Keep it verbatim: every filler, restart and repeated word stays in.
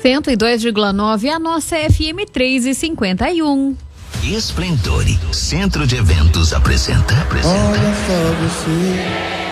cento e dois vírgula nove, a nossa F M três e cinquenta e um. Esplendore Centro de Eventos apresenta. apresenta. Olha só você.